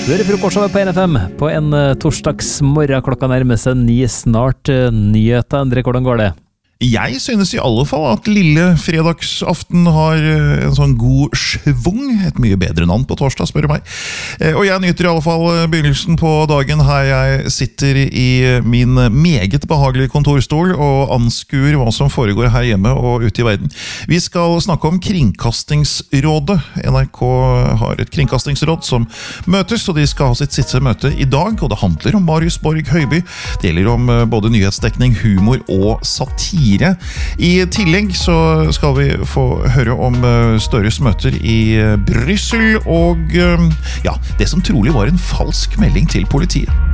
Du hører Frokostshowet på NFM på en torsdagsmorgen klokka nærmer seg 9 snart. Nyheter, Endre, hvordan går det? Jeg synes i alle fall at lille fredagsaften har en sånn god svung, et mye bedre navn på torsdag, spør du meg. Og jeg nyter i alle fall begynnelsen på dagen her jeg sitter i min meget behagelige kontorstol og anskuer hva som foregår her hjemme og ute i verden. Vi skal snakke om Kringkastingsrådet. NRK har et kringkastingsråd som møtes, og de skal ha sitt siste møte i dag, og det handler om Marius Borg Høiby. Det gjelder om både nyhetsdekning, humor og satire. I tillegg så skal vi få høre om Støres møter i Bryssel og ja, det som trolig var en falsk melding til politiet.